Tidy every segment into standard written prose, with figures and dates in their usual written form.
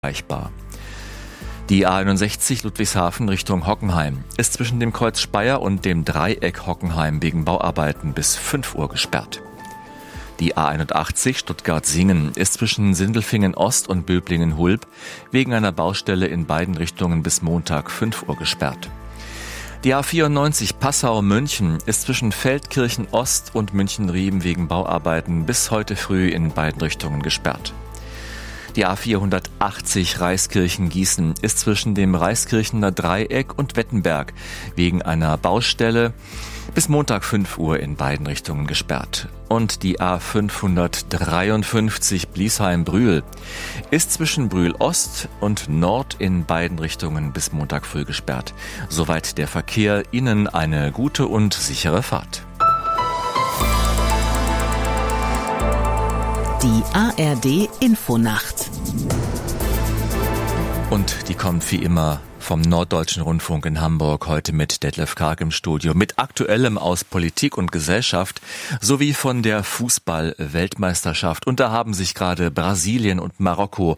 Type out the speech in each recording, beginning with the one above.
erreichbar. Die A61 Ludwigshafen Richtung Hockenheim ist zwischen dem Kreuz Speyer und dem Dreieck Hockenheim wegen Bauarbeiten bis 5 Uhr gesperrt. Die A81 Stuttgart-Singen ist zwischen Sindelfingen Ost und Böblingen-Hulb wegen einer Baustelle in beiden Richtungen bis Montag 5 Uhr gesperrt. Die A94 Passau-München ist zwischen Feldkirchen Ost und München-Riem wegen Bauarbeiten bis heute früh in beiden Richtungen gesperrt. Die A480 Reiskirchen-Gießen ist zwischen dem Reiskirchener Dreieck und Wettenberg wegen einer Baustelle bis Montag 5 Uhr in beiden Richtungen gesperrt. Und die A553 Bliesheim-Brühl ist zwischen Brühl Ost und Nord in beiden Richtungen bis Montag früh gesperrt. Soweit der Verkehr. Ihnen eine gute und sichere Fahrt. Die ARD Infonacht. Und die kommt wie immer vom Norddeutschen Rundfunk in Hamburg, heute mit Detlef Karg im Studio, mit Aktuellem aus Politik und Gesellschaft sowie von der Fußball-Weltmeisterschaft. Und da haben sich gerade Brasilien und Marokko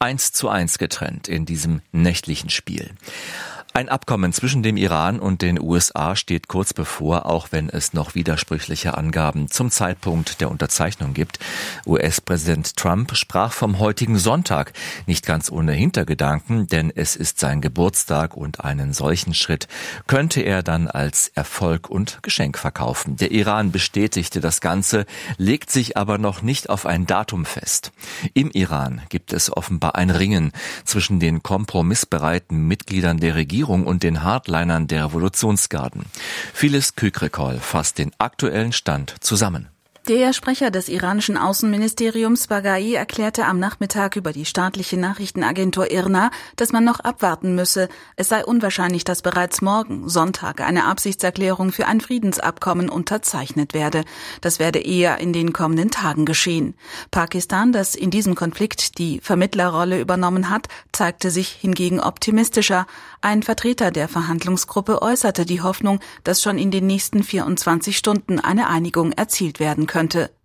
1:1 getrennt in diesem nächtlichen Spiel. Ein Abkommen zwischen dem Iran und den USA steht kurz bevor, auch wenn es noch widersprüchliche Angaben zum Zeitpunkt der Unterzeichnung gibt. US-Präsident Trump sprach vom heutigen Sonntag, nicht ganz ohne Hintergedanken, denn es ist sein Geburtstag und einen solchen Schritt könnte er dann als Erfolg und Geschenk verkaufen. Der Iran bestätigte das Ganze, legt sich aber noch nicht auf ein Datum fest. Im Iran gibt es offenbar ein Ringen zwischen den kompromissbereiten Mitgliedern der Regierung und den Hardlinern der Revolutionsgarden. Phyllis Kükrikol fasst den aktuellen Stand zusammen. Der Sprecher des iranischen Außenministeriums Baghai erklärte am Nachmittag über die staatliche Nachrichtenagentur IRNA, dass man noch abwarten müsse. Es sei unwahrscheinlich, dass bereits morgen, Sonntag, eine Absichtserklärung für ein Friedensabkommen unterzeichnet werde. Das werde eher in den kommenden Tagen geschehen. Pakistan, das in diesem Konflikt die Vermittlerrolle übernommen hat, zeigte sich hingegen optimistischer. Ein Vertreter der Verhandlungsgruppe äußerte die Hoffnung, dass schon in den nächsten 24 Stunden eine Einigung erzielt werden könnte.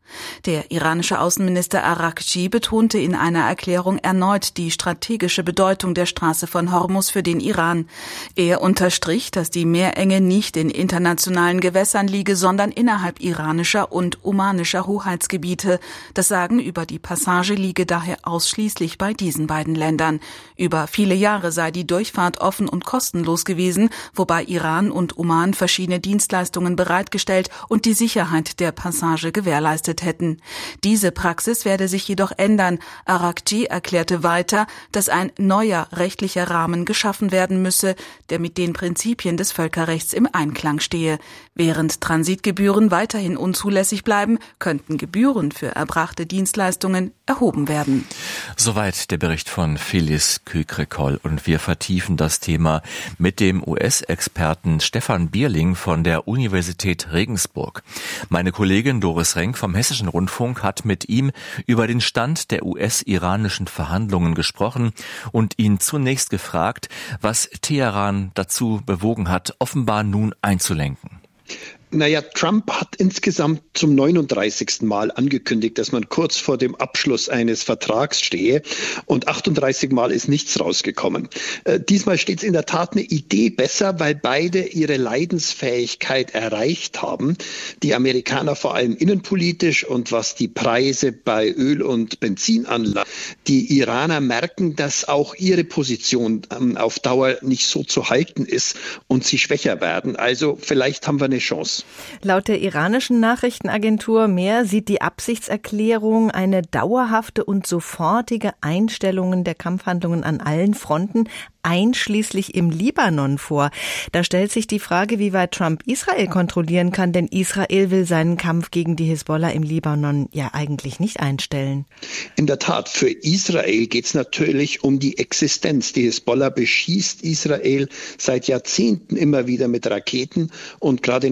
Der iranische Außenminister Araghchi betonte in einer Erklärung erneut die strategische Bedeutung der Straße von Hormuz für den Iran. Er unterstrich, dass die Meerenge nicht in internationalen Gewässern liege, sondern innerhalb iranischer und omanischer Hoheitsgebiete. Das Sagen über die Passage liege daher ausschließlich bei diesen beiden Ländern. Über viele Jahre sei die Durchfahrt offen und kostenlos gewesen, wobei Iran und Oman verschiedene Dienstleistungen bereitgestellt und die Sicherheit der Passage gewährleistet hätten. Diese Praxis werde sich jedoch ändern. Araghchi erklärte weiter, dass ein neuer rechtlicher Rahmen geschaffen werden müsse, der mit den Prinzipien des Völkerrechts im Einklang stehe. Während Transitgebühren weiterhin unzulässig bleiben, könnten Gebühren für erbrachte Dienstleistungen erhoben werden. Soweit der Bericht von Phyllis Kükrikol. Und wir vertiefen das Thema mit dem US-Experten Stefan Bierling von der Universität Regensburg. Meine Kollegin Doris Renk vom Hessischen Rundfunk hat mit ihm über den Stand der US-iranischen Verhandlungen gesprochen und ihn zunächst gefragt, was Teheran dazu bewogen hat, offenbar nun einzulenken. Naja, Trump hat insgesamt zum 39. Mal angekündigt, dass man kurz vor dem Abschluss eines Vertrags stehe und 38 Mal ist nichts rausgekommen. Diesmal steht es in der Tat eine Idee besser, weil beide ihre Leidensfähigkeit erreicht haben. Die Amerikaner vor allem innenpolitisch und was die Preise bei Öl und Benzin anlangt. Die Iraner merken, dass auch ihre Position auf Dauer nicht so zu halten ist und sie schwächer werden. Also vielleicht haben wir eine Chance. Laut der iranischen Nachrichtenagentur MER sieht die Absichtserklärung eine dauerhafte und sofortige Einstellung der Kampfhandlungen an allen Fronten, einschließlich im Libanon vor. Da stellt sich die Frage, wie weit Trump Israel kontrollieren kann, denn Israel will seinen Kampf gegen die Hisbollah im Libanon ja eigentlich nicht einstellen. In der Tat, für Israel geht es natürlich um die Existenz. Die Hisbollah beschießt Israel seit Jahrzehnten immer wieder mit Raketen und gerade Netanyahu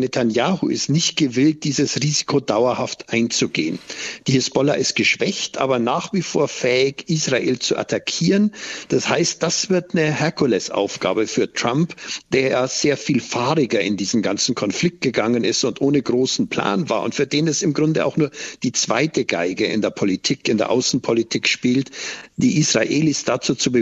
Netanyahu ist nicht gewillt, dieses Risiko dauerhaft einzugehen. Die Hisbollah ist geschwächt, aber nach wie vor fähig, Israel zu attackieren. Das heißt, das wird eine Herkulesaufgabe für Trump, der ja sehr viel fahriger in diesen ganzen Konflikt gegangen ist und ohne großen Plan war und für den es im Grunde auch nur die zweite Geige in der Politik, in der Außenpolitik spielt, die Israelis dazu zu